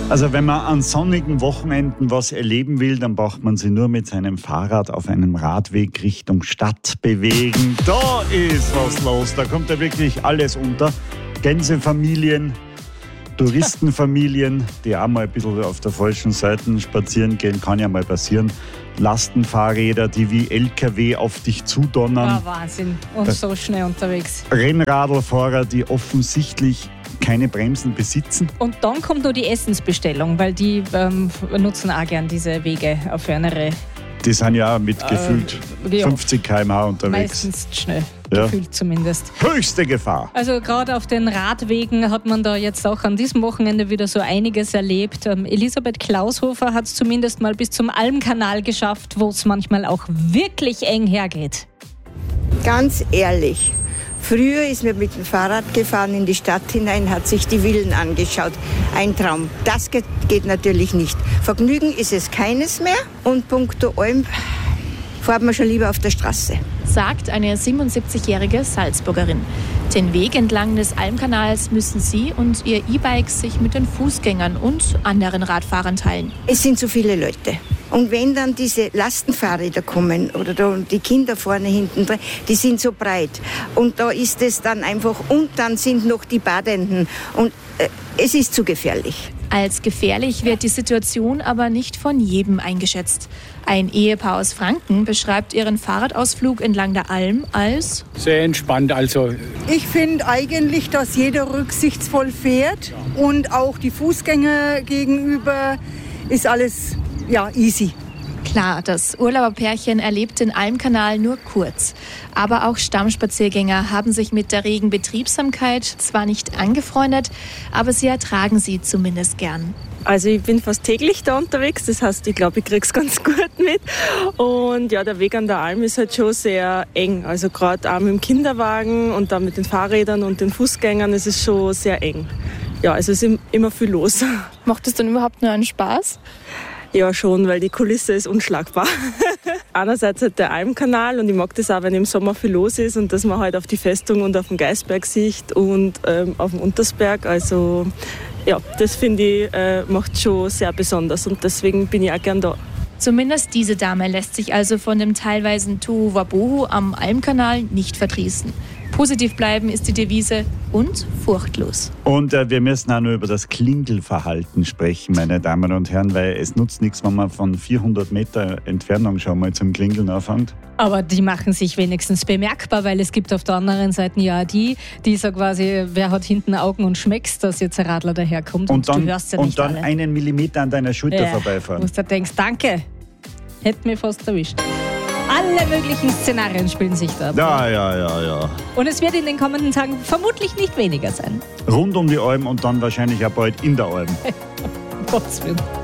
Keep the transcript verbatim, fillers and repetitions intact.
Also wenn man an sonnigen Wochenenden was erleben will, dann braucht man sich nur mit seinem Fahrrad auf einem Radweg Richtung Stadt bewegen. Da ist was los, da kommt ja wirklich alles unter. Gänsefamilien, Touristenfamilien, die auch mal ein bisschen auf der falschen Seite spazieren gehen, kann ja mal passieren. Lastenfahrräder, die wie L K W auf dich zudonnern. Oh, Wahnsinn. Und das so schnell unterwegs. Rennradlfahrer, die offensichtlich keine Bremsen besitzen. Und dann kommt noch die Essensbestellung, weil die ähm, nutzen auch gern diese Wege auf eine. Die sind ja mit gefühlt äh, ja, fünfzig Kilometer pro Stunde unterwegs. Meistens schnell, ja. Gefühlt zumindest. Höchste Gefahr. Also gerade auf den Radwegen hat man da jetzt auch an diesem Wochenende wieder so einiges erlebt. Ähm, Elisabeth Klaushofer hat es zumindest mal bis zum Almkanal geschafft, wo es manchmal auch wirklich eng hergeht. Ganz ehrlich, früher ist man mit dem Fahrrad gefahren in die Stadt hinein, hat sich die Villen angeschaut. Ein Traum. Das geht, geht natürlich nicht. Vergnügen ist es keines mehr. Und punkto Alm fährt man schon lieber auf der Straße. Sagt eine siebenundsiebzigjährige Salzburgerin. Den Weg entlang des Almkanals müssen sie und ihr E-Bike sich mit den Fußgängern und anderen Radfahrern teilen. Es sind so viele Leute. Und wenn dann diese Lastenfahrräder kommen oder da die Kinder vorne hinten drin, die sind so breit. Und da ist es dann einfach, und dann sind noch die Badenden. Und äh, es ist zu gefährlich. Als gefährlich wird die Situation aber nicht von jedem eingeschätzt. Ein Ehepaar aus Franken beschreibt ihren Fahrradausflug entlang der Alm als sehr entspannt. Also ich finde eigentlich, dass jeder rücksichtsvoll fährt und auch die Fußgänger gegenüber ist alles ja, easy. Klar, das Urlauberpärchen erlebt den Almkanal nur kurz. Aber auch Stammspaziergänger haben sich mit der regen Betriebsamkeit zwar nicht angefreundet, aber sie ertragen sie zumindest gern. Also ich bin fast täglich da unterwegs, das heißt, ich glaube, ich kriege es ganz gut mit. Und ja, der Weg an der Alm ist halt schon sehr eng. Also gerade auch mit dem Kinderwagen und dann mit den Fahrrädern und den Fußgängern ist es schon sehr eng. Ja, also es ist immer viel los. Macht es dann überhaupt nur einen Spaß? Ja, schon, weil die Kulisse ist unschlagbar. Einerseits halt der Almkanal und ich mag das auch, wenn im Sommer viel los ist und dass man halt auf die Festung und auf den Geisberg sieht und ähm, auf den Untersberg. Also ja, das finde ich, äh, macht schon sehr besonders und deswegen bin ich auch gern da. Zumindest diese Dame lässt sich also von dem teilweisen Tohuwabohu am Almkanal nicht verdrießen. Positiv bleiben ist die Devise und furchtlos. Und äh, wir müssen auch nur über das Klingelverhalten sprechen, meine Damen und Herren, weil es nutzt nichts, wenn man von vierhundert Meter Entfernung schon mal zum Klingeln anfängt. Aber die machen sich wenigstens bemerkbar, weil es gibt auf der anderen Seite ja die, die so quasi, wer hat hinten Augen und schmeckst, dass jetzt ein Radler daherkommt und, und dann, du hörst ja und nicht dann alle. einen Millimeter an deiner Schulter ja, vorbeifahren. Wo du denkst, danke, hätte mich fast erwischt. Alle möglichen Szenarien spielen sich da ab. Ja, ja, ja, ja. Und es wird in den kommenden Tagen vermutlich nicht weniger sein. Rund um die Alm und dann wahrscheinlich auch bald in der Alm. Um Gottes Willen.